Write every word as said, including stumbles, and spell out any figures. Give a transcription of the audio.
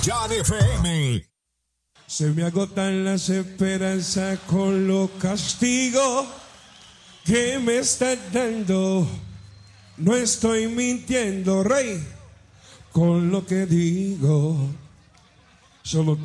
John F M. Se me agotan las esperanzas con los castigos que me estás dando. No estoy mintiendo, rey, con lo que digo. Solo